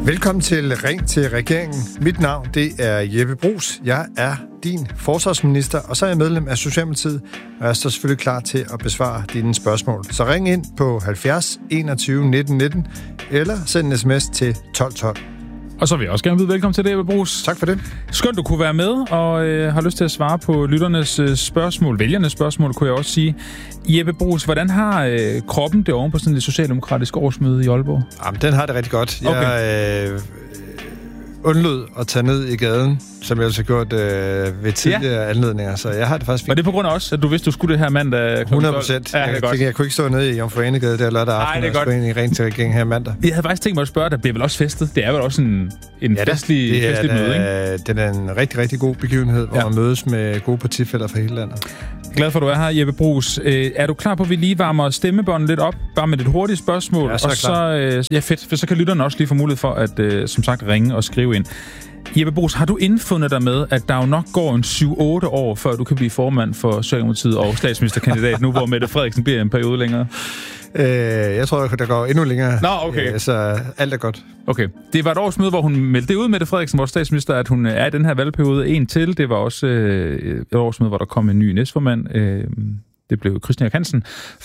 Velkommen til Ring til regeringen. Mit navn, det er Jeppe Bruus. Jeg er din forsvarsminister, og så er jeg medlem af Socialdemokratiet, og jeg står selvfølgelig klar til at besvare dine spørgsmål. Så ring ind på 70 21 19 19, eller send en sms til 12 12. Og så vil jeg også gerne byde velkommen til dig, Jeppe Bruus. Tak for det. Skønt, du kunne være med, og har lyst til at svare på lytternes spørgsmål, vælgernes spørgsmål, kunne jeg også sige. Jeppe Bruus, hvordan har kroppen det oven på sådan et socialdemokratisk årsmøde i Aalborg? Jamen, den har det rigtig godt. Okay. Jeg undlod at tage ned i gaden, som jeg også har gjort ved tidligere anledninger, så jeg har det faktisk fint. Og det er på grund af også, at du vidste, du skulle det her mandag kl. 100%. Jeg kunne ikke stå nede i Jomfru Anegade der lørdag aften og skulle ind i Ring til regeringen her mandag. Jeg havde faktisk tænkt mig at spørge, der bliver vel også festet? Det er vel også en festlig møde, ikke? Det er en rigtig, rigtig god begivenhed, hvor man mødes med gode partifæller fra hele landet. Glad for, at du er her, Jeppe Bruus. Er du klar på, at vi lige varmer stemmebåndet lidt op, bare med et hurtigt spørgsmål? Ja, så fedt, for så kan lytterne også lige få mulighed for at, som sagt, ringe og skrive ind. Jeppe Bruus, har du indfundet dig med, at der jo nok går en 7-8 år, før du kan blive formand for Socialdemokratiet og statsministerkandidat, nu hvor Mette Frederiksen bliver en periode længere? Jeg tror, der går endnu længere. Nå, okay. Så alt er godt. Okay. Det var et årsmøde, hvor hun meldte det ud, Mette Frederiksen, vores statsminister, at hun er i den her valgperiode en til. Det var også et årsmøde, hvor der kom en ny næstformand. Det blev Christina Hansen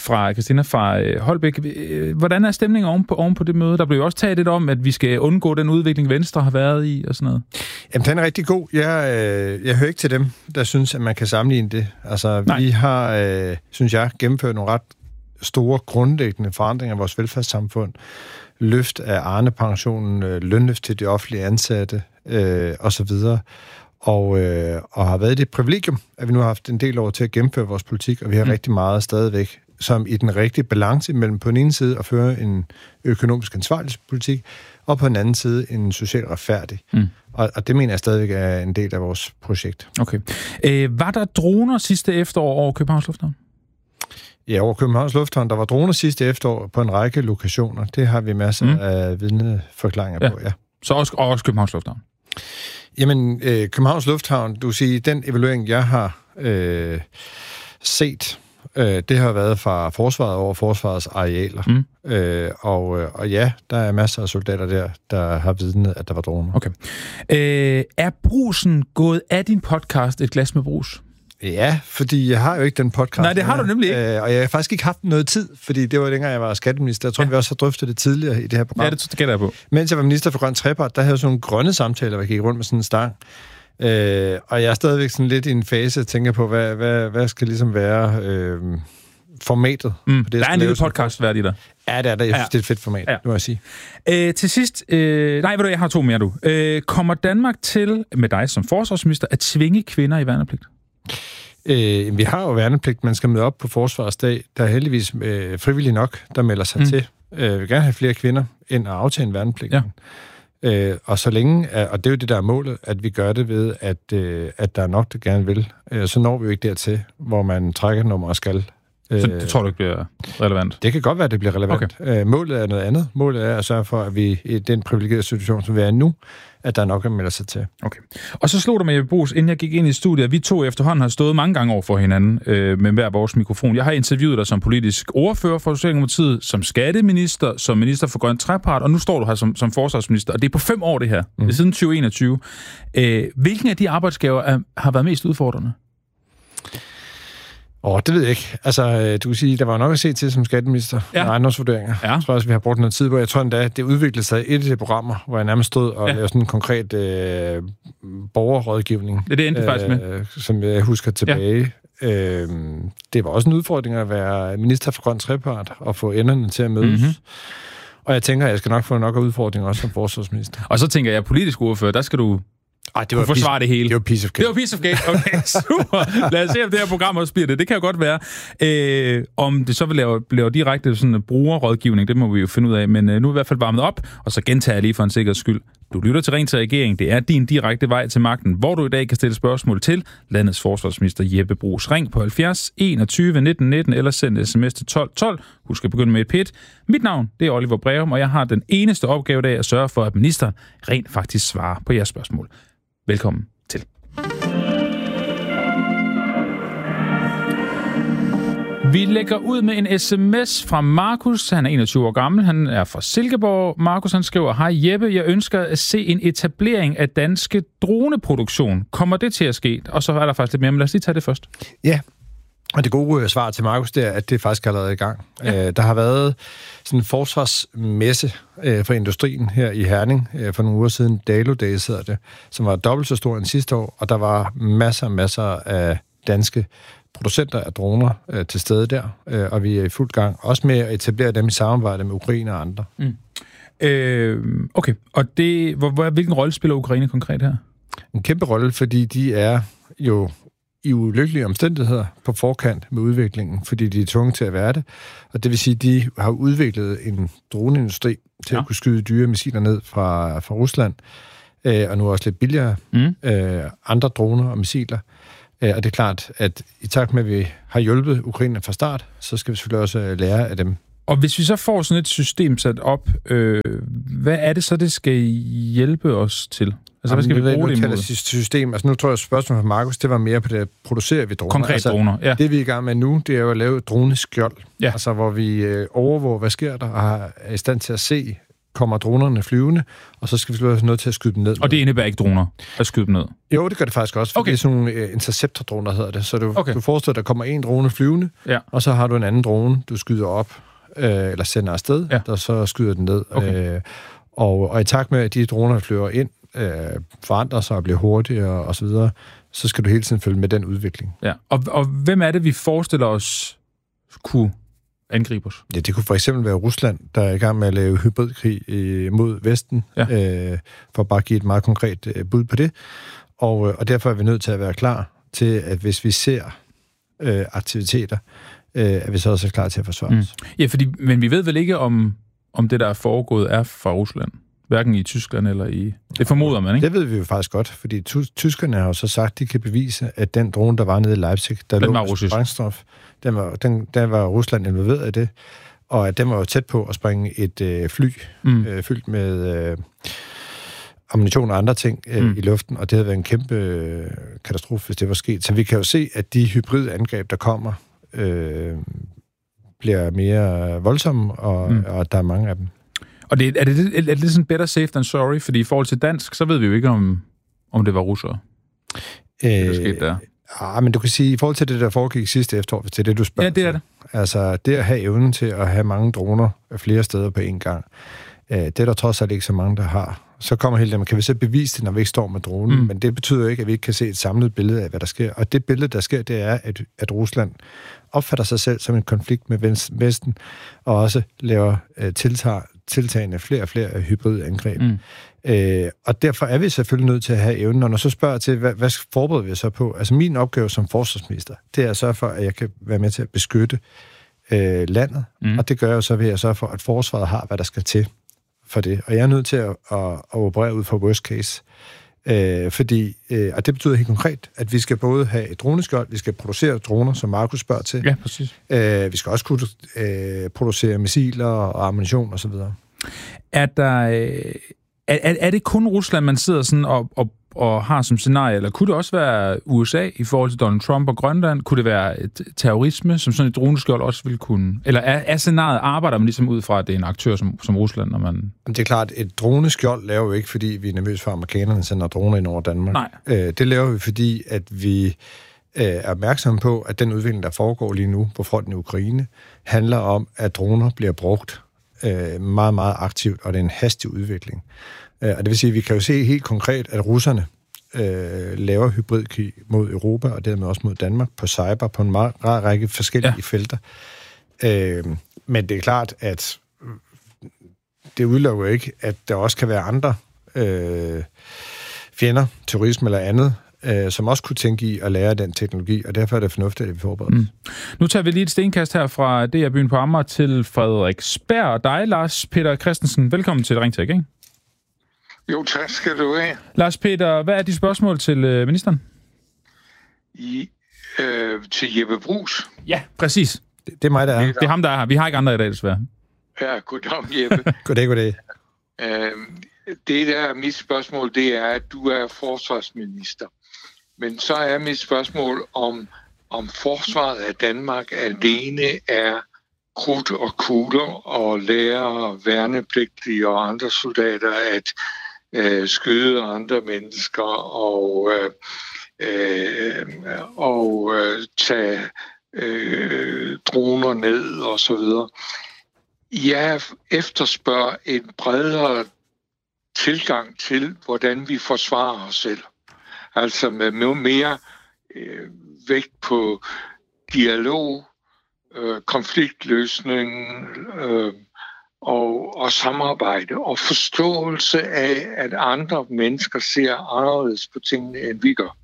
fra Holbæk. Hvordan er stemningen oven på det møde? Der blev jo også talt lidt om, at vi skal undgå den udvikling, Venstre har været i og sådan noget. Jamen, den er rigtig god. Jeg hører ikke til dem, der synes, at man kan sammenligne det. Altså, vi har, synes jeg, gennemført nogle ret store grundlæggende forandringer af vores velfærdssamfund. Løft af Arne-pensionen, lønløft til de offentlige ansatte osv., og har været det privilegium, at vi nu har haft en del år til at gennemføre vores politik, og vi har rigtig meget stadigvæk, som i den rigtige balance mellem på den ene side at føre en økonomisk ansvarlig politik, og på den anden side en socialt retfærdig. Og det mener jeg stadigvæk er en del af vores projekt. Okay. Var der droner sidste efterår over Københavns Lufthavn? Ja, over Københavns Lufthavn. Der var droner sidste efterår på en række lokationer. Det har vi masser af vidneforklaringer på, ja. Så også Københavns Lufthavn? Jamen, Københavns Lufthavn, du siger, den evaluering, jeg har set, det har været fra forsvaret over forsvarets arealer. Og ja, der er masser af soldater der har vidnet, at der var droner. Okay. Er Brusen gået af din podcast Et Glas med Bruus? Ja, fordi jeg har jo ikke den podcast. Nej, det har du nemlig ikke. Og jeg har faktisk ikke haft noget tid, fordi det var dengang, jeg var skatteminister. Jeg tror, vi også har drøftet det tidligere i det her program. Ja, det gætter jeg på. Mens jeg var minister for Grøn Trepart, der havde jeg sådan nogle grønne samtaler, hvor jeg gik rundt med sådan en stang. Og jeg er stadigvæk sådan lidt i en fase, jeg tænker på, hvad skal ligesom være formatet. På det, der er en lille podcast værd i dig. Ja, det er der. Jeg synes, det er et fedt format, nu må jeg sige. Til sidst, jeg har 2 mere, du. Kommer Danmark til, med dig som forsvarsminister, at tvinge kvinder i værnepligt? Vi har jo værnepligt, man skal møde op på Forsvarsdag. Der er heldigvis frivillige nok, der melder sig til. Vi vil gerne have flere kvinder ind og aftale en værnepligt. Ja. Og så længe, og det er jo det, der er målet, at vi gør det ved, at der er nok, der gerne vil. Så når vi jo ikke dertil, hvor man trækker nummer og skal. Så det tror du ikke bliver relevant? Det kan godt være, at det bliver relevant. Okay. Målet er noget andet. Målet er at sørge for, at vi i den privilegerede situation, som vi er nu, at der er nok, der melder sig til. Okay. Og så slog det med Jeppe Bruus, inden jeg gik ind i studiet, vi 2 efterhånden har stået mange gange over for hinanden med hver vores mikrofon. Jeg har interviewet dig som politisk ordfører for Socialdemokratiet, som skatteminister, som minister for Grøn Trepart, og nu står du her som forsvarsminister, og det er på 5 år det her, det er siden 2021. Hvilken af de arbejdsgaver har været mest udfordrende? Det ved jeg ikke. Altså, du kan sige, der var nok at se til som skatteminister med ejendomsvurderinger. Ja. Jeg tror også, vi har brugt noget tid på. Jeg tror endda, det udviklede sig i et af de programmer, hvor jeg nærmest stod og lavede sådan en konkret borgerrådgivning. Det endte faktisk med. Som jeg husker tilbage. Ja. Det var også en udfordring at være minister for Grøn Trepart og få enderne til at mødes. Og jeg tænker, at jeg skal nok få nok af udfordringer også som forsvarsminister. Og så tænker jeg, politisk ordfører, der skal du det var forsvare det hele. Det var piece of cake. Det var piece of cake. Okay, super. Lad os se, om det her program også bliver det. Det kan jo godt være. Om det så vil lave direkte sådan brugerrådgivning, det må vi jo finde ud af. Men nu er i hvert fald varmet op, og så gentager jeg lige for en sikkerheds skyld. Du lytter til Ring til regeringen. Det er din direkte vej til magten, hvor du i dag kan stille spørgsmål til landets forsvarsminister Jeppe Bruus. Ring på 70 21 19 19 eller send sms til 12 12. Husk at begynde med et pit. Mit navn, det er Oliver Breum, og jeg har den eneste opgave i dag at sørge for, at ministeren rent faktisk svarer på jeres spørgsmål. Velkommen til. Vi lægger ud med en sms fra Markus. Han er 21 år gammel. Han er fra Silkeborg. Markus, han skriver: Hej Jeppe, jeg ønsker at se en etablering af danske droneproduktion. Kommer det til at ske? Og så er der faktisk lidt mere, men lad os lige tage det først. Ja, og det gode svar til Markus, det er, at det faktisk allerede er i gang. Ja. Der har været sådan en forsvarsmesse for industrien her i Herning for nogle uger siden. Dalo Days hedder det, som var dobbelt så stor end sidste år, og der var masser af danske producenter af droner til stede der, og vi er i fuld gang, også med at etablere dem i samarbejde med Ukraine og andre. Okay, og hvilken rolle spiller Ukraine konkret her? En kæmpe rolle, fordi de er jo i ulykkelige omstændigheder på forkant med udviklingen, fordi de er tvunget til at være det. Og det vil sige, at de har udviklet en droneindustri til at kunne skyde dyre missiler ned fra Rusland, og nu også lidt billigere andre droner og missiler. Og det er klart, at i takt med, at vi har hjulpet Ukraine fra start, så skal vi selvfølgelig også lære af dem. Og hvis vi så får sådan et system sat op, hvad er det så, det skal hjælpe os til? Altså, hvad skal vi bruge det imod? System. Altså, nu tror jeg, at spørgsmålet fra Markus, det var mere på det, at producerer vi droner. Konkret droner, ja. Det vi er i gang med nu, det er jo at lave et droneskjold. Ja. Altså, hvor vi overvåger, hvad sker der, og er i stand til at se, kommer dronerne flyvende, og så skal vi have noget til at skyde dem ned. Og det indebærer ikke droner at skyde dem ned? Jo, det gør det faktisk også, for det er sådan nogle interceptor-droner, hedder det. Så du forestiller, at der kommer en drone flyvende, og så har du en anden drone, du skyder op, eller sender afsted, der så skyder den ned. Okay. Og i takt med, at de droner flyver ind, forandrer sig og bliver hurtigere og så videre, så skal du hele tiden følge med den udvikling. Ja. Og hvem er det, vi forestiller os kunne angribe os? Ja, det kunne for eksempel være Rusland, der er i gang med at lave hybridkrig mod Vesten, for bare at give et meget konkret bud på det. Og derfor er vi nødt til at være klar til, at hvis vi ser aktiviteter, er vi så også klar til at forsvare os. Ja, men vi ved vel ikke, om det, der er foregået, er fra Rusland? Hverken i Tyskland eller i... Det formoder man, ikke? Det ved vi jo faktisk godt, fordi tyskerne har jo så sagt, at de kan bevise, at den drone, der var nede i Leipzig, der lå brændstof, den var Rusland involveret i det, og at den var jo tæt på at springe et fly fyldt med ammunition og andre ting i luften, og det havde været en kæmpe katastrofe, hvis det var sket. Så vi kan jo se, at de hybridangreb, der kommer, bliver mere voldsomme, og der er mange af dem. Og er det sådan better safe than sorry? Fordi i forhold til dansk, så ved vi jo ikke, om det var russere. Det skete der. Men du kan sige, i forhold til det, der foregik sidste efterår, hvis det er det, du spørger. Ja, det er det. Altså, det at have evnen til at have mange droner flere steder på én gang, det er der trods alt ikke så mange, der har. Så kommer hele dem, kan vi så bevise det, når vi ikke står med dronen, men det betyder ikke, at vi ikke kan se et samlet billede af, hvad der sker. Og det billede, der sker, det er, at Rusland opfatter sig selv som en konflikt med Vesten, og også laver tiltagende flere og flere hybridangreb. Og derfor er vi selvfølgelig nødt til at have evnen, og når så spørger til, hvad forbereder vi så på? Altså min opgave som forsvarsminister, det er at sørge for, at jeg kan være med til at beskytte landet, og det gør jeg jo så ved at sørge for, at forsvaret har, hvad der skal til for det. Og jeg er nødt til at operere ud for worst case. Fordi, og det betyder helt konkret, at vi skal både have et droneskjold, vi skal producere droner, som Markus spørger til. Ja, præcis. Vi skal også kunne producere missiler og ammunition osv. Er det kun Rusland, man sidder sådan og har som scenarie, eller kunne det også være USA i forhold til Donald Trump og Grønland? Kunne det være terrorisme, som sådan et droneskjold også ville kunne? Eller er scenariet, arbejder man ligesom ud fra, at det er en aktør som Rusland, når man... Det er klart, et droneskjold laver vi ikke, fordi vi er nervøse for, at amerikanerne sender droner ind over Danmark. Nej. Det laver vi, fordi at vi er opmærksomme på, at den udvikling, der foregår lige nu på fronten i Ukraine, handler om, at droner bliver brugt meget, meget aktivt, og det er en hastig udvikling. Og det vil sige, at vi kan jo se helt konkret, at russerne laver hybridkrig mod Europa, og dermed også mod Danmark, på cyber, på en meget række forskellige felter. Men det er klart, at det udelukker ikke, at der også kan være andre fjender, terrorisme eller andet, som også kunne tænke i at lære den teknologi, og derfor er det fornuftigt, at vi forbereder os. Nu tager vi lige et stenkast her fra DR Byen på Amager til Frederiksberg, og dig, Lars Peter Christensen. Velkommen til Ring Tech, ikke? Jo, tak skal du have. Lars Peter, hvad er dit spørgsmål til ministeren? Til Jeppe Bruus. Ja, præcis. Det er mig, der er. Det er ham, der er her. Vi har ikke andre i dag, desværre. Ja, goddag, Jeppe. Goddag. Det der er mit spørgsmål, det er, at du er forsvarsminister. Men så er mit spørgsmål, om forsvaret af Danmark alene er krudt og kugler og lærer værnepligtige og andre soldater at skyde andre mennesker og tage droner ned og så videre. Jeg efterspørger en bredere tilgang til, hvordan vi forsvarer os selv. Altså med mere vægt på dialog, konfliktløsning og samarbejde og forståelse af, at andre mennesker ser anderledes på tingene, end vi gør.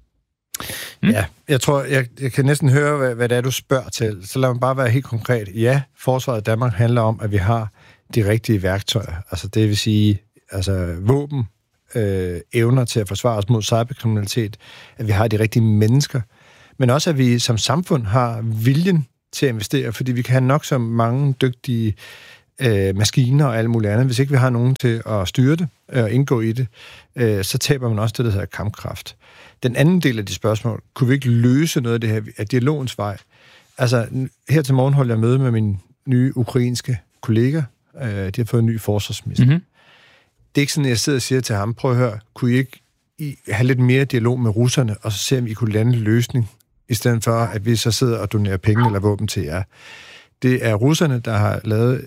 Ja, jeg tror, jeg kan næsten høre, hvad det er, du spørger til. Så lad mig bare være helt konkret. Ja, forsvaret af Danmark handler om, at vi har de rigtige værktøjer. Altså det vil sige, altså våben, evner til at forsvare os mod cyberkriminalitet, at vi har de rigtige mennesker, men også at vi som samfund har viljen til at investere, fordi vi kan have nok så mange dygtige maskiner og alt muligt andet. Hvis ikke vi har nogen til at styre det og indgå i det, så taber man også det, der hedder kampkraft. Den anden del af de spørgsmål, kunne vi ikke løse noget af det her af dialogens vej? Altså, her til morgen holdt jeg møde med min nye ukrainske kollega. De har fået en ny forsvarsminister. Mm-hmm. Det er ikke sådan, at jeg sidder og siger til ham, prøv at høre, kunne I ikke have lidt mere dialog med russerne, og så se, om I kunne lande en løsning, i stedet for, at vi så sidder og donerer penge eller våben til jer. Det er russerne, der har lavet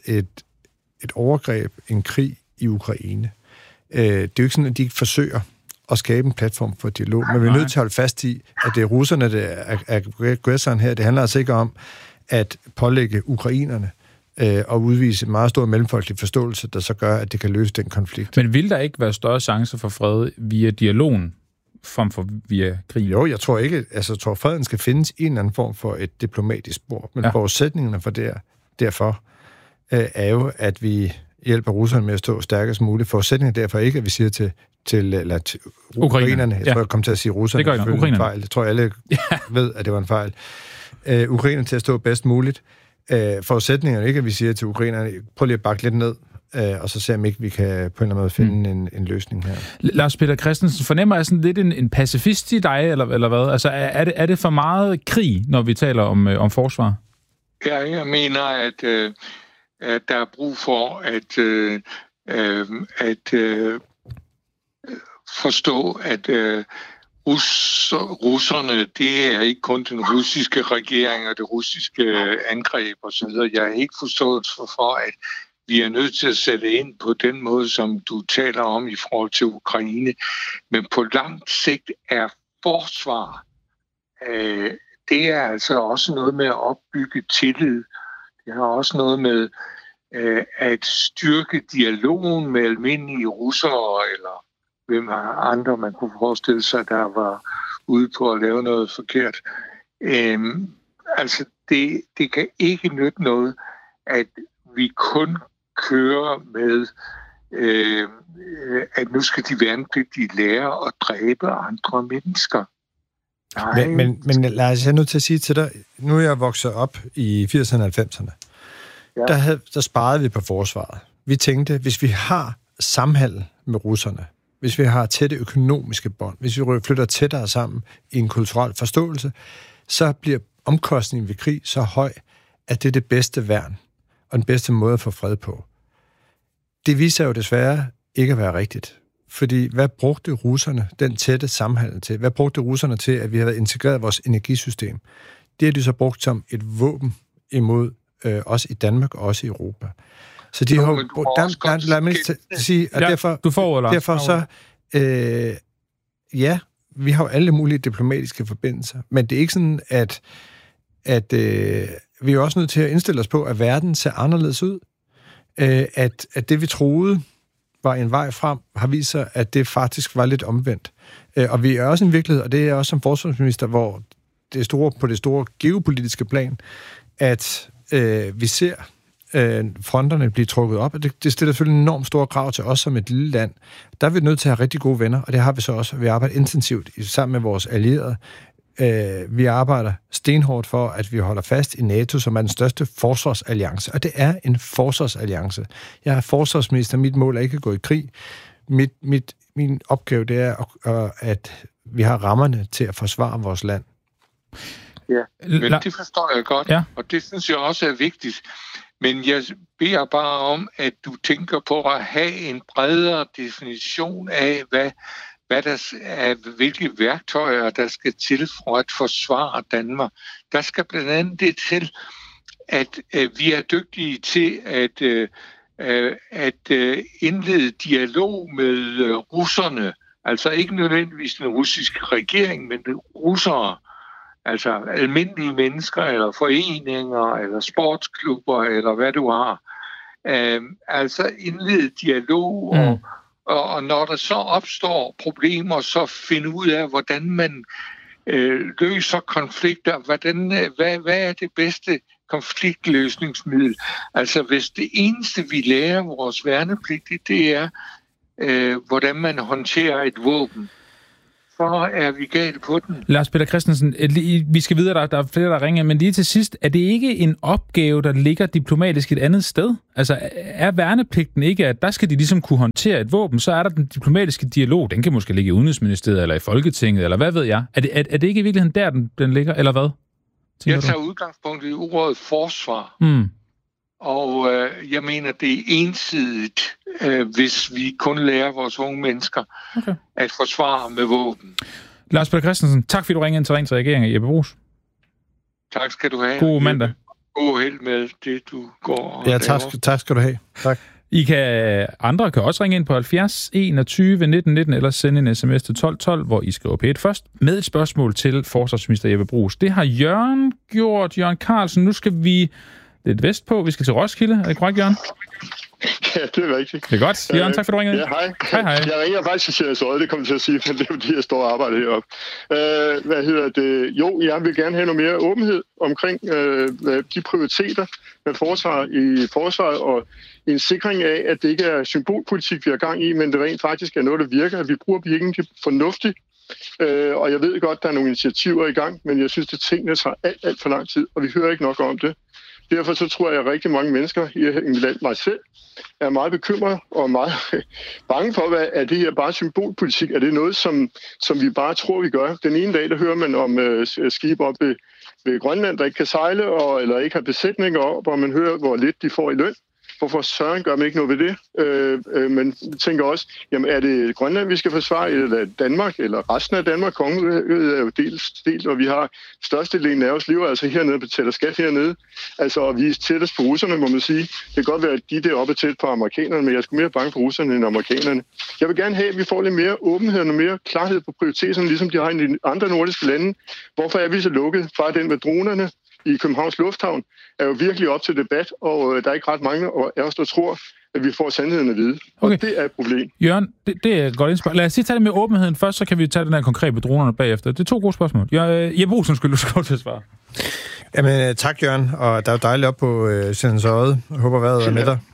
et overgreb, en krig i Ukraine. Det er jo ikke sådan, at de ikke forsøger at skabe en platform for dialog, men vi er nødt til at holde fast i, at det er russerne, der er aggressoren her. Det handler altså ikke om at pålægge ukrainerne og udvise en meget stor mellemfolkelig forståelse, der så gør, at det kan løse den konflikt. Men vil der ikke være større chance for fred via dialogen, frem for via krig? Jo, jeg tror ikke. Altså, jeg tror, freden skal findes i en eller anden form for et diplomatisk spor. Men forudsætningerne for derfor er jo, at vi hjælper russerne med at stå stærkest muligt. Forudsætningen derfor ikke, at vi siger til ukrainerne. Jeg tror, jeg kom til at sige russerne. Det gør ikke fejl. Jeg tror, alle ved, at det var en fejl. Ukrainerne til at stå bedst muligt. Forudsætningerne ikke, at vi siger til ukrainerne, prøv lige at bakke lidt ned, og så ser vi ikke, vi kan på en eller anden måde finde en løsning her. Lars Peter Christensen, fornemmer jeg sådan lidt en pacifist i dig, eller hvad? Altså, er det for meget krig, når vi taler om forsvar? Ja, jeg mener, at der er brug for at forstå, at russerne, det er ikke kun den russiske regering og det russiske angreb osv. Jeg har ikke forstået for, at vi er nødt til at sætte ind på den måde, som du taler om i forhold til Ukraine. Men på langt sigt er forsvar, det er altså også noget med at opbygge tillid. Det har også noget med at styrke dialogen med almindelige russere, eller hvem andre man kunne forestille sig, der var ude på at lave noget forkert. Altså, det kan ikke nytte noget, at vi kun kører med, at nu skal de værnepligtige lære at dræbe andre mennesker. Men Lars, jeg er nødt til at sige til dig, nu er jeg vokset op i 80'erne og 90'erne. Ja. Der sparede vi på forsvaret. Vi tænkte, hvis vi har samhandel med russerne, hvis vi har tætte økonomiske bånd, hvis vi flytter tættere sammen i en kulturel forståelse, så bliver omkostningen ved krig så høj, at det er det bedste værn og den bedste måde at få fred på. Det viser jo desværre ikke at være rigtigt. Fordi hvad brugte russerne den tætte samhandel til? Hvad brugte russerne til, at vi havde integreret vores energisystem? Det har de så brugt som et våben imod os i Danmark og også i Europa. Så de har... Lad mig sige, at derfor så... ja, vi har jo alle mulige diplomatiske forbindelser, men det er ikke sådan, at vi er også nødt til at indstille os på, at verden ser anderledes ud. At det, vi troede var en vej frem, har vist sig, at det faktisk var lidt omvendt. Og vi er også en virkelighed, og det er også som forsvarsminister, hvor det er store, på det store geopolitiske plan, at vi ser fronterne blive trukket op, og det stiller selvfølgelig enormt store krav til os som et lille land. Der er vi nødt til at have rigtig gode venner, og det har vi så også. Vi arbejder intensivt sammen med vores allierede. Vi arbejder stenhårdt for, at vi holder fast i NATO, som er den største forsvarsalliance. Og det er en forsvarsalliance. Jeg er forsvarsminister. Mit mål er ikke at gå i krig. Min opgave det er, at vi har rammerne til at forsvare vores land. Ja, men det forstår jeg godt, og det synes jeg også er vigtigt. Men jeg beder bare om, at du tænker på at have en bredere definition af, hvilke værktøjer, der skal til for at forsvare Danmark. Der skal blandt andet det til, at vi er dygtige til at indlede dialog med russerne. Altså ikke nødvendigvis den russiske regering, men russere. Altså almindelige mennesker, eller foreninger, eller sportsklubber, eller hvad du har. Altså indlede dialog, og når der så opstår problemer, så finde ud af, hvordan man løser konflikter. Hvad er det bedste konfliktløsningsmiddel? Altså hvis det eneste, vi lærer vores værnepligtige, det er, hvordan man håndterer et våben, så er vi galt på den. Lars Peter Christensen, vi skal videre, der er flere, der ringer, men lige til sidst, er det ikke en opgave, der ligger diplomatisk et andet sted? Altså, er værnepligten ikke, at der skal de ligesom kunne håndtere et våben, så er der den diplomatiske dialog, den kan måske ligge i Udenrigsministeriet, eller i Folketinget, eller hvad ved jeg? Er det ikke i virkeligheden der, den ligger, eller hvad? Jeg tager udgangspunkt i ordet forsvar. Og jeg mener, det er ensidigt, hvis vi kun lærer vores unge mennesker at forsvare med våben. Lars Peter Christensen, tak fordi du ringede ind til Ring Regering af Jeppe Bruus. Tak skal du have. God mandag. God held med det, du går. Ja, tak skal du have. Tak. Andre kan også ringe ind på 70 21 19 19 eller sende en sms til 1212, hvor I skriver P1 først, med et spørgsmål til forsvarsminister Jeppe Bruus. Det har Jørgen gjort. Jørgen Carlsen, nu skal vi lidt vestpå. Vi skal til Roskilde. Er det korrekt, Jørgen? Ja, det er rigtigt. Det er godt. Jørgen, tak for, du ringede. Ja, hej. Jeg ringer faktisk til Sjællands Odde, det kommer til at sige, men det er fordi, jeg står og arbejder heroppe. Jo, jeg vil gerne have noget mere åbenhed omkring de prioriteter med forsvaret og en sikring af, at det ikke er symbolpolitik, vi har gang i, men det rent faktisk er noget, der virker, at vi bruger pengene fornuftigt. Og jeg ved godt, der er nogle initiativer i gang, men jeg synes, det tingene tager alt for lang tid, og vi hører ikke nok om det. Derfor så tror jeg, at rigtig mange mennesker, blandt mig selv, er meget bekymret og meget bange for, hvad er det her bare symbolpolitik? Er det noget, som vi bare tror, vi gør? Den ene dag, der hører man om skibe op ved Grønland, der ikke kan sejle, eller ikke har besætninger op, og man hører, hvor lidt de får i løn. Hvorfor søren gør man ikke noget ved det? Men jeg tænker også, jamen er det Grønland, vi skal forsvare, eller Danmark, eller resten af Danmark? Kongeriget er jo delt, og vi har størstedelen af os lever altså hernede og betaler skat hernede. Altså, og vi er tættest på russerne, må man sige. Det kan godt være, at de deroppe er tæt på amerikanerne, men jeg er sgu mere bange for russerne end amerikanerne. Jeg vil gerne have, at vi får lidt mere åbenhed og mere klarhed på prioriteterne, ligesom de har i de andre nordiske lande. Hvorfor er vi så lukket? Bare den med dronerne i Københavns Lufthavn er jo virkelig op til debat, og der er ikke ret mange af os, der tror, at vi får sandheden at vide. Okay. Og det er et problem. Jørgen, det er et godt indspil. Lad os lige tage det med åbenheden først, så kan vi tage den her konkrete med dronerne bagefter. Det er 2 gode spørgsmål. Jeppe Bruus, du skal lov til at svare. Jamen, tak, Jørgen. Og der er jo dejligt op på Sjællands Odde. Jeg håber, vejret er med dig.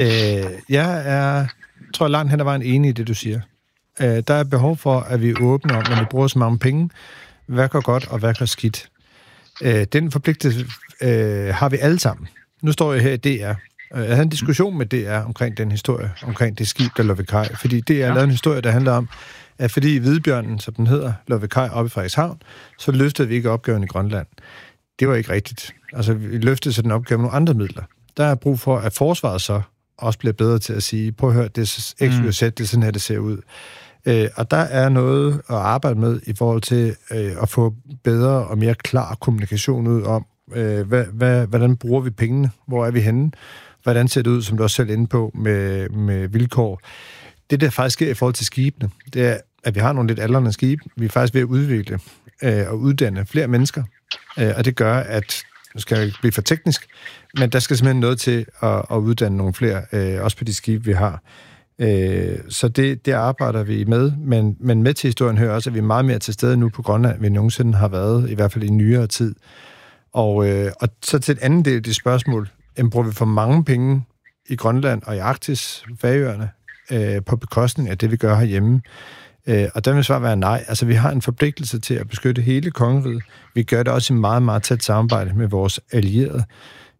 Jeg tror langt hen ad vejen enig i det, du siger. Der er behov for, at vi er åbne om, når vi bruger så mange penge, hvad går godt og hvad går skidt. Den forpligtelse har vi alle sammen. Nu står jeg her i DR. Jeg havde en diskussion med DR omkring den historie, omkring det skib, der lå ved kaj. Fordi DR lavede en historie, der handler om, at fordi Hvidbjørnen, som den hedder, lå ved kaj oppe i Frederikshavn, så løftede vi ikke opgaven i Grønland. Det var ikke rigtigt. Altså, vi løftede så den opgave med nogle andre midler. Der er brug for, at forsvaret så også bliver bedre til at sige, prøv at høre, det er XYZ, det er sådan her, det ser ud. Og der er noget at arbejde med i forhold til at få bedre og mere klar kommunikation ud om, hvordan bruger vi pengene, hvor er vi henne, hvordan ser det ud, som du også selv er inde på, med vilkår. Det, der faktisk sker i forhold til skibene, det er, at vi har nogle lidt aldrende skibe. Vi er faktisk ved at udvikle og uddanne flere mennesker, og det gør, at, nu skal jeg ikke blive for teknisk, men der skal simpelthen noget til at uddanne nogle flere, også på de skibe, vi har. Så det arbejder vi med, men med til historien hører også, at vi er meget mere til stede nu på Grønland, end vi nogensinde har været, i hvert fald i nyere tid. Og så til et andet del af det spørgsmål, bruger vi for mange penge i Grønland og i Arktis, Færøerne, på bekostning af det, vi gør herhjemme? Og der vil svaret være nej. Altså, vi har en forpligtelse til at beskytte hele kongeriget. Vi gør det også i meget, meget tæt samarbejde med vores allierede.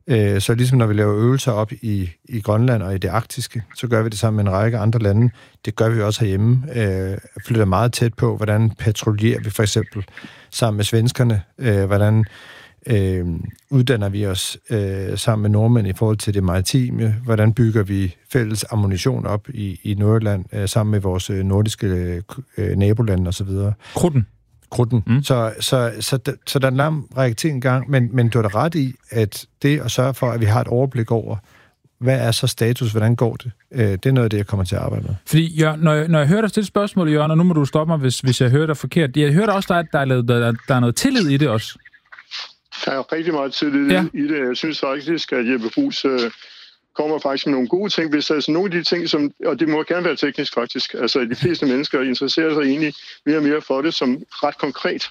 Så ligesom når vi laver øvelser op i Grønland og i det arktiske, så gør vi det sammen med en række andre lande. Det gør vi også herhjemme. Flytter meget tæt på, hvordan patruljerer vi for eksempel sammen med svenskerne, hvordan uddanner vi os sammen med nordmænd i forhold til det maritime, hvordan bygger vi fælles ammunition op i Nordjylland sammen med vores nordiske nabolande osv. Krudten. Mm. Så der er en lang række ting i gang, men du har da ret i, at det at sørge for, at vi har et overblik over, hvad er så status, hvordan går det? Det er noget af det, jeg kommer til at arbejde med. Fordi Jørgen, når jeg hører dig stille spørgsmål, Jørgen, og nu må du stoppe mig, hvis jeg hører dig forkert. Jeg hører også, at der er noget tillid i det også. Der er rigtig meget tillid i det. Jeg synes faktisk, at Jeppe Bruus kommer faktisk med nogle gode ting. Hvis altså nogle af de ting, og det må gerne være teknisk faktisk, altså de fleste mennesker interesserer sig egentlig mere og mere for det som ret konkret.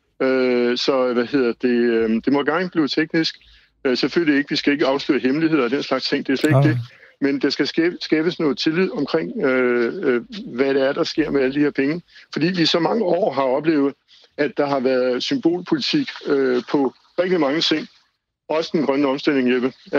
Det må gerne blive teknisk. Selvfølgelig ikke, vi skal ikke afsløre hemmeligheder og den slags ting, det er slet ikke det. Men der skal skabes noget tillid omkring, hvad det er, der sker med alle de her penge. Fordi vi så mange år har oplevet, at der har været symbolpolitik på rigtig mange ting. Også den grønne omstilling, Jeppe. Der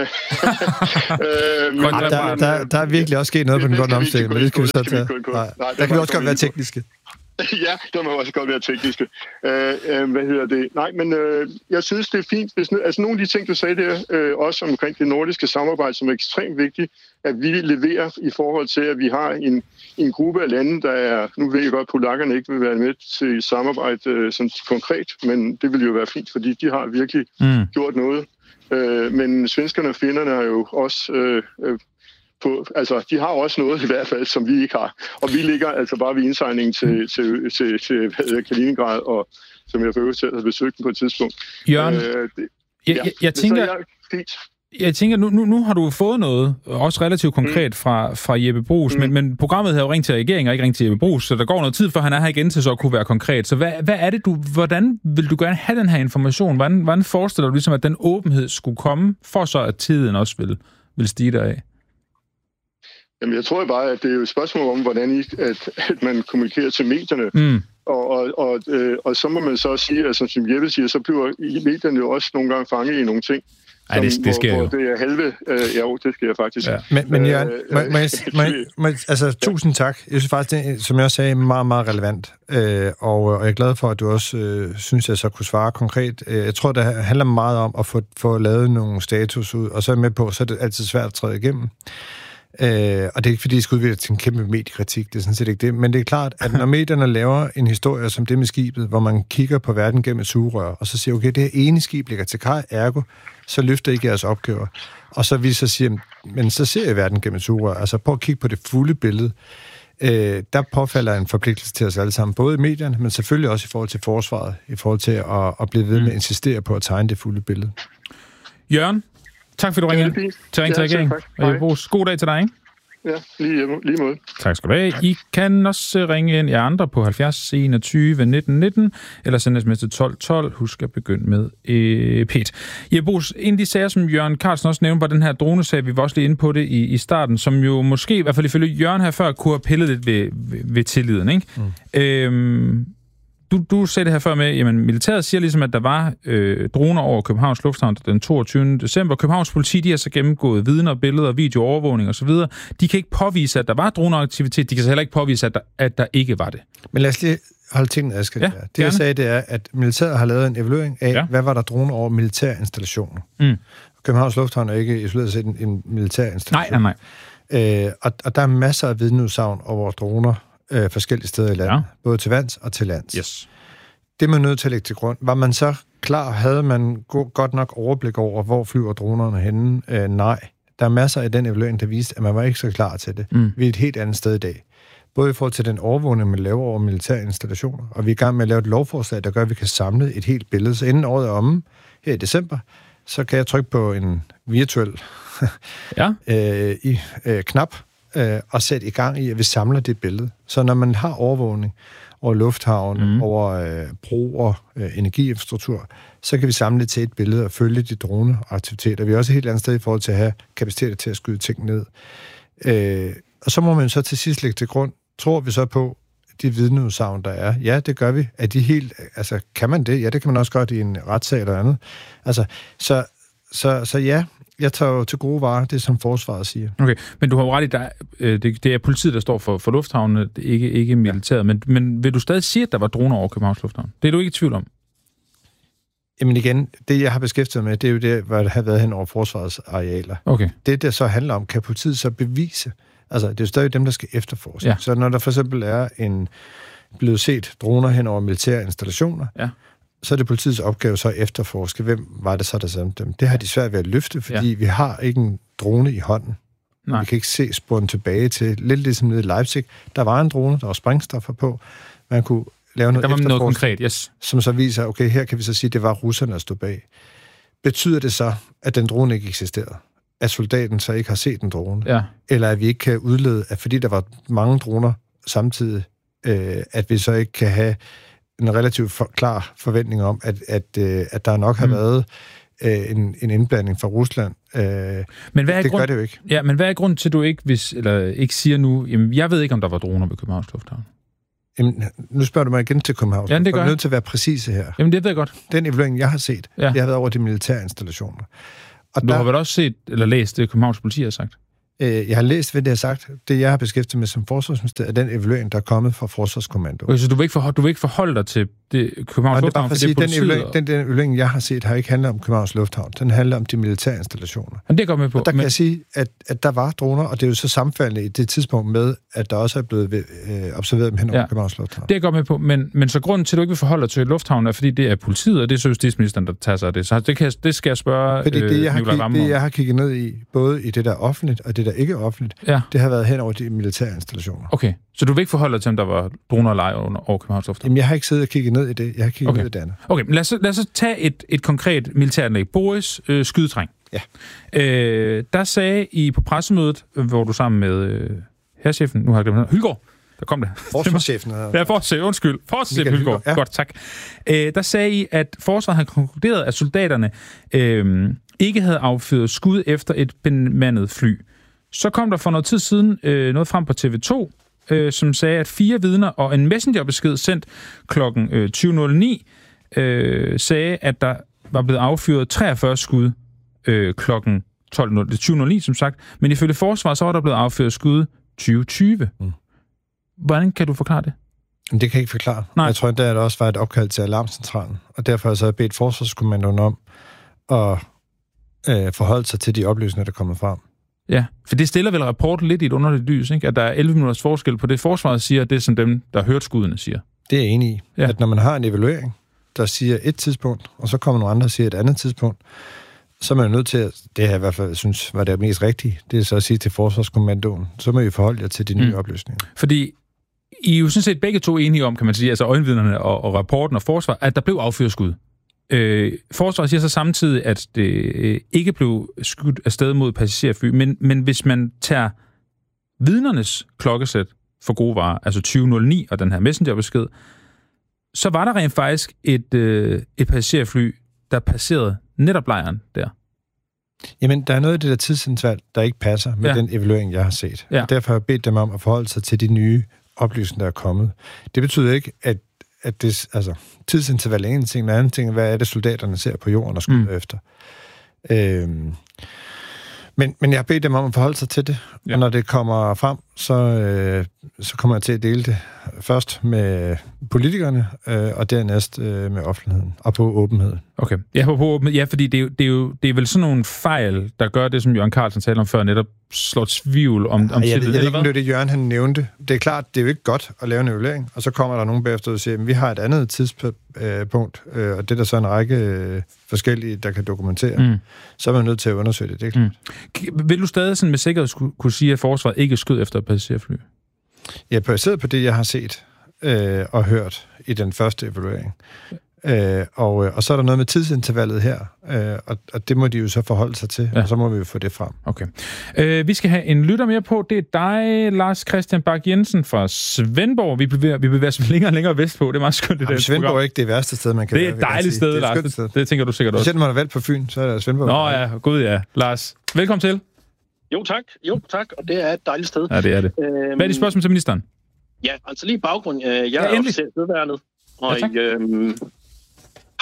er virkelig også sket noget på den grønne omstilling, men det skal vi så tage. Der kan vi også godt være tekniske. Ja, der må også godt være tekniske. Nej, men jeg synes, det er fint. Altså nogle af de ting, du sagde der, også omkring det nordiske samarbejde, som er ekstremt vigtigt, at vi leverer i forhold til, at vi har en gruppe af lande, der er... Nu ved jeg godt, at polakkerne ikke vil være med til samarbejde sådan konkret, men det vil jo være fint, fordi de har virkelig gjort noget. Men svenskerne og finnerne har jo også... de har også noget i hvert fald, som vi ikke har. Og vi ligger altså bare ved indsejlingen til Kaliningrad, og som jeg for selv har besøgt på et tidspunkt. Jørgen, jeg tænker, nu har du fået noget, også relativt konkret fra Jeppe Bruus, men programmet har jo ringt til regeringen og ikke ringt til Jeppe Bruus, så der går noget tid, før han er her igen til så at kunne være konkret. Så hvad er det, hvordan vil du gerne have den her information? Hvordan forestiller du ligesom, at den åbenhed skulle komme, for så at tiden også vil stige deraf? Jamen, jeg tror bare, at det er jo et spørgsmål om, hvordan at man kommunikerer til medierne. Og så må man så sige, at som Jeppe siger, så bliver medierne jo også nogle gange fanget i nogle ting. Ej, det sker jo. Det er halve... det sker faktisk. Ja. Men Jørgen, tusind tak. Jeg synes faktisk, det, som jeg også sagde, meget, meget relevant. Og jeg er glad for, at du også synes, jeg så kunne svare konkret. Jeg tror, det handler meget om at få lavet nogle status ud, og så er jeg med på, så er det altid svært at træde igennem. Og det er ikke, fordi det skal udvikle til en kæmpe mediekritik, det er sådan set ikke det, men det er klart, at når medierne laver en historie som det med skibet, hvor man kigger på verden gennem et sugerør, og så siger, okay, det her ene skib ligger til kaj, ergo, så løfter ikke jeres opgaver. Og så vi så siger, men så ser jeg verden gennem et sugerør, altså prøv at kigge på det fulde billede. Der påfalder en forpligtelse til os alle sammen, både i medierne, men selvfølgelig også i forhold til forsvaret, i forhold til at blive ved med at insistere på at tegne det fulde billede. Jørgen, tak fordi du ringede til Ring til Regeringen. Og Jeppe Bruus, god dag til dig, ikke? Ja, lige måde. Tak skal du have. I kan også ringe ind i andre på 70 21 19 19, eller sende sms til 12 12. Husk at begynde med P1. Jeppe Bruus, en af de sager, som Jørgen Carlsen også nævnte, var den her dronesag. Vi var også lige inde på det i starten, som jo måske, i hvert fald ifølge Jørgen her før, kunne have pillet lidt ved tilliden, ikke? Du sagde det her før med, jamen militæret siger ligesom, at der var droner over Københavns Lufthavn den 22. december. Københavns politi, de har så gennemgået vidner, billeder, videoovervågning osv. De kan ikke påvise, at der var droneaktivitet. De kan så heller ikke påvise, at der ikke var det. Men lad os lige holde tingene adskilt. Ja, det jeg sagde, det er, at militæret har lavet en evaluering af, hvad var der droner over militære installationer. Københavns Lufthavn er ikke isoleret set en militær installation. Nej. Og der er masser af vidneudsagn over droner forskellige steder i landet, både til vands og til lands. Yes. Det man nødt til at lægge til grund. Var man så klar? Havde man godt nok overblik over, hvor flyver dronerne henne? Nej. Der er masser af den evaluering, der viste, at man var ikke så klar til det. Vi er et helt andet sted i dag. Både i forhold til den overvågning, man laver over militære installationer, og vi er i gang med at lave et lovforslag, der gør, at vi kan samle et helt billede. Så inden året er omme, her i december, så kan jeg trykke på en virtuel knap, og sætte i gang i, at vi samler det billede. Så når man har overvågning over lufthavn, over broer, energiinfrastruktur, så kan vi samle det til et billede og følge de droneaktiviteter. Vi er også et helt andet sted i forhold til at have kapacitet til at skyde ting ned. Og så må man så til sidst lægge til grund, tror vi så på de vidneudsagn, der er. Ja, det gør vi. Er de helt, kan man det? Ja, det kan man også godt i en retssag eller andet. Så ja, Jeg tager jo til gode varer det, som forsvaret siger. Okay, men du har jo ret i, det er politiet, der står for lufthavnen, ikke militæret. Men vil du stadig sige, at der var droner over Københavns Lufthavn? Det er du ikke i tvivl om? Jamen igen, det jeg har beskæftiget med, det er jo det, hvad der har været hen over forsvarets arealer. Okay. Det så handler om, kan politiet så bevise? Altså, det er jo stadig dem, der skal efterforske. Ja. Så når der for eksempel er blevet set droner hen over militære installationer, så er det politiets opgave så at efterforske, hvem var det så, der sendte dem. Det har de svært ved at løfte, fordi vi har ikke en drone i hånden. Nej. Vi kan ikke se sporen tilbage til. Lidt ligesom nede i Leipzig. Der var en drone, der var sprængstoffer på. Man kunne lave noget efterforskning, noget konkret, yes. Som så viser, okay, her kan vi så sige, at det var russerne, der stod bag. Betyder det så, at den drone ikke eksisterede? At soldaten så ikke har set en drone? Ja. Eller at vi ikke kan udlede, at fordi der var mange droner samtidig, at vi så ikke kan have en relativt klar forventning om, at der nok har været en indblanding fra Rusland. Men hvad er gør det jo ikke. Ja, men hvad er grunden til, at du ikke siger nu, jamen, jeg ved ikke, om der var droner ved Københavns Lufthavn? Jamen, nu spørger du mig igen til Københavns. Ja, det gør jeg. Jeg er nødt til at være præcise her. Jamen, det ved jeg godt. Den evaluering, jeg har set, det har været over de militære installationer. Og du har vel også set, eller læst det, Københavns politi har sagt? Jeg har læst, hvad det har sagt. Det, jeg har beskæftiget med som forsvarsminister, er den evaluering, der er kommet fra Forsvarskommandoen. Okay, så du vil ikke forholde dig til det Københavns Lufthavn? Det er bare for at sige, den evaluering, jeg har set, har ikke handlet om Københavns Lufthavn. Den handler om de militære installationer. Men det går med på. Og der kan jeg sige, at der var droner, og det er jo så sammenfaldende i det tidspunkt med, at der også er blevet observeret dem hen over Københavns Lufthavn. Det går med på, men så grunden til, at du ikke vil forholde dig til lufthavnen, er, fordi det er politiet, og det er så justitsministeren, der tager sig af det. Så det skal jeg spørge Nicolai Wammen om. Det, jeg har kigget ned i, både i det, der er offentligt, og det, der ikke er offentligt, det har været hen over de militære installationer. Okay, så du vil ikke forholde dig til, om der var droner og leje over Københavns Lufthavn? Jamen, jeg har ikke siddet og kigget ned i det. Jeg har kigget ned i det andet. Okay, men lad os så tage et konkret militæranlæg. Boris skydetræng. Ja. Der sagde I på pressemødet, hvor du sammen med herrchefen, nu har jeg glemt Hylgaard, der kom det. Forsvarschefen. Forsvarschefen Hylgaard. Ja. Godt, tak. Der sagde I, at forsvaret havde konkluderet, at soldaterne ikke havde affyret skud efter et bemandet fly. Så kom der for noget tid siden noget frem på TV2, som sagde, at 4 vidner og en messengerbesked sendt kl. 20.09 sagde, at der var blevet affyret 43 skud kl. 20.09, som sagt. Men ifølge forsvaret, så var der blevet affyret skud 2020. Hvordan kan du forklare det? Det kan jeg ikke forklare. Nej. Jeg tror, at der også var et opkald til alarmcentralen, og derfor har jeg så bedt Forsvarskommandoen om at forholde sig til de oplysninger, der kommer frem. Ja, for det stiller vel rapporten lidt i et underligt lys, ikke? At der er 11 minutters forskel på det, forsvaret siger, det som dem, der har hørt skuddene, siger. Det er jeg enig i. Ja. At når man har en evaluering, der siger et tidspunkt, og så kommer nogle andre og siger et andet tidspunkt, så er man nødt til at, det her i hvert fald synes var det mest rigtige, det er så at sige til Forsvarskommandoen, så må I forholde jer til de nye oplysninger. Fordi I er jo sådan set begge to enige om, kan man sige, altså øjenvidnerne og rapporten og forsvar, at der blev affyret skud. Forsvaret siger så samtidig, at det ikke blev skudt afsted mod passagerfly, men hvis man tager vidnernes klokkesæt for gode varer, altså 20.09 og den her messengerbesked, så var der rent faktisk et passagerfly, der passerede netop lejren der. Jamen, der er noget af det der tidsinterval, der ikke passer med den evaluering, jeg har set. Ja. Derfor har jeg bedt dem om at forholde sig til de nye oplysninger, der er kommet. Det betyder ikke, at det, altså, tidsinterval er en ting, og anden ting, hvad er det, soldaterne ser på jorden og skyder efter. Men jeg har bedt dem om at forholde sig til det, og når det kommer frem, så kommer jeg til at dele det først med politikerne, og dernæst med offentligheden, og på åbenhed. Okay. Ja, på åbenhed. Ja, fordi det er vel sådan nogle fejl, der gør det, som Jørgen Carlsen talte om før, netop slår tvivl om jeg ved ikke, om det Jørgen han nævnte. Det er klart, det er jo ikke godt at lave en evaluering, og så kommer der nogen bagefter og siger, at vi har et andet tidspunkt, og det er der så en række forskellige, der kan dokumentere. Så er man nødt til at undersøge det er klart. Vil du stadig sådan med sikkerhed kunne sige, at forsvaret ikke skød efter et passagerfly? Jeg er baseret på det, jeg har set og hørt i den første evaluering. Og så er der noget med tidsintervallet her, og det må de jo så forholde sig til, og så må vi jo få det frem. Okay. Vi skal have en lytter mere på. Det er dig, Lars Christian Bak Jensen fra Svendborg. Vi bevæger os længere og længere vestpå. Det er meget skønt. Svendborg er ikke det værste sted, man kan være. Det er et dejligt sted, Lars. Det tænker du sikkert også. Hvis man har valgt på Fyn, så er der Svendborg. Nå ja, gud ja. Lars, velkommen til. Jo tak, og det er et dejligt sted. Ja, det er det. Hvad er dit spørgsmål til ministeren? Ja, altså lige baggrund. Jeg er officer i Søværnet, og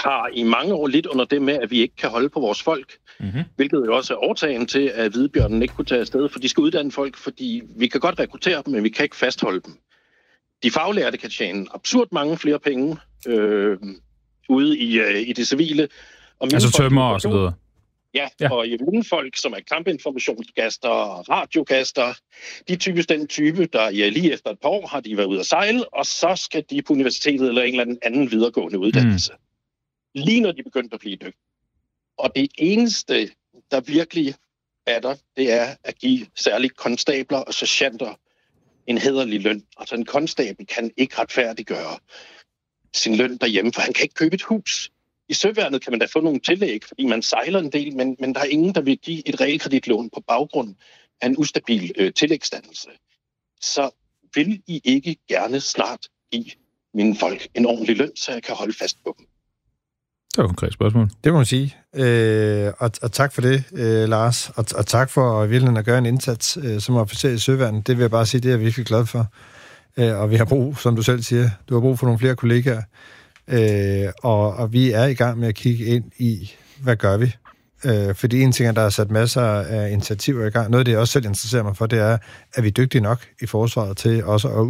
har i mange år lidt under det med, at vi ikke kan holde på vores folk. Mm-hmm. Hvilket jo også er årsagen til, at hvidbjørnen ikke kunne tage afsted, for de skal uddanne folk, fordi vi kan godt rekruttere dem, men vi kan ikke fastholde dem. De faglærte kan tjene absurd mange flere penge ude i det civile. Altså tømmer og så videre. Ja, og i folk, som er kampinformationsgaster og radiogaster, de er typisk den type, der lige efter et par år har de været ude at sejle, og så skal de på universitetet eller en eller anden videregående uddannelse. Lige når de begyndte at blive dygtige. Og det eneste, der virkelig er der, det er at give særligt konstabler og sergeanter en hæderlig løn. Altså en konstabel kan ikke retfærdiggøre sin løn derhjemme, for han kan ikke købe et hus. I søværnet kan man da få nogle tillæg, fordi man sejler en del, men der er ingen, der vil give et realkreditlån på baggrund af en ustabil tillægsdannelse. Så vil I ikke gerne snart give mine folk en ordentlig løn, så jeg kan holde fast på dem? Det var et konkret spørgsmål. Det må man sige. Og tak for det, Lars. Og tak for virkelig at gøre en indsats som officer i søværnet. Det vil jeg bare sige, det er jeg virkelig glad for. Og vi har brug, som du selv siger, du har brug for nogle flere kollegaer. Og vi er i gang med at kigge ind i, hvad gør vi? Fordi en ting er, der er sat masser af initiativer i gang. Noget af det, jeg også selv interesserer mig for, det er vi dygtige nok i forsvaret til også at